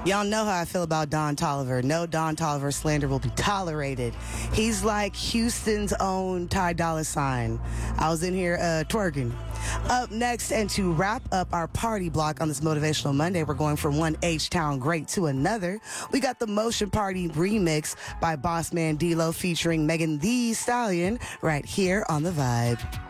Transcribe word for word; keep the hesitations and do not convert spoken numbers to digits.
Y'all know how I feel about Don Tolliver. No Don Tolliver slander will be tolerated. He's like Houston's own Ty Dolla Sign. I was in here uh, twerking. Up next, and to wrap up our party block on this Motivational Monday, we're going from one H-Town great to another. We got the Motion Party remix by Bossman D-Lo featuring Megan Thee Stallion right here on The Vibe.